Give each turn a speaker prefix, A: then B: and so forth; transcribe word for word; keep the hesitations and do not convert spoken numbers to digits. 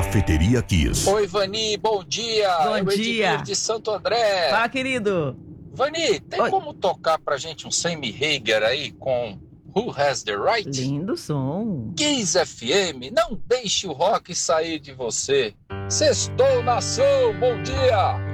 A: Cafeteria Kiss.
B: Oi, Vani, bom dia.
C: Bom
B: é o
C: dia.
B: Edmir de Santo André.
C: Fala, querido.
B: Vani, tem
C: Oi.
B: como tocar pra gente um Sammy Hagar aí com Who Has the Right?
C: Lindo som.
B: Kiss F M, não deixe o rock sair de você. Sextou, nação, bom dia.